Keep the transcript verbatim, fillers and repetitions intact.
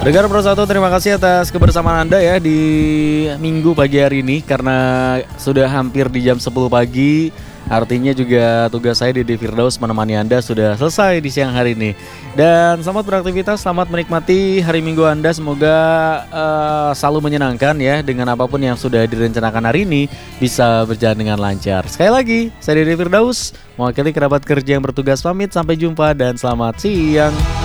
Rekan Pro satu, terima kasih atas kebersamaan Anda ya di Minggu pagi hari ini. Karena sudah hampir di jam sepuluh pagi, artinya juga tugas saya di Firdaus menemani Anda sudah selesai di siang hari ini. Dan selamat beraktivitas, selamat menikmati hari Minggu Anda. Semoga uh, selalu menyenangkan ya, dengan apapun yang sudah direncanakan hari ini bisa berjalan dengan lancar. Sekali lagi, saya Dede Firdaus, mewakili kerabat kerja yang bertugas pamit. Sampai jumpa dan selamat siang.